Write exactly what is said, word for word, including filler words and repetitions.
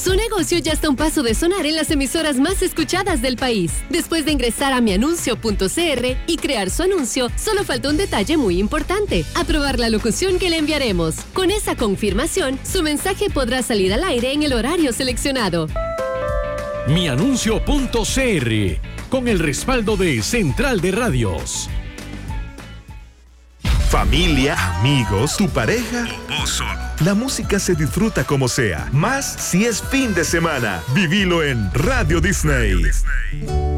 Su negocio ya está a un paso de sonar en las emisoras más escuchadas del país. Después de ingresar a mianuncio punto c r y crear su anuncio, solo falta un detalle muy importante: aprobar la locución que le enviaremos. Con esa confirmación, su mensaje podrá salir al aire en el horario seleccionado. mianuncio punto c r, con el respaldo de Central de Radios. Familia, amigos, tu pareja o vos solo. La música se disfruta como sea, más si es fin de semana. Vivilo en Radio Disney. Radio Disney.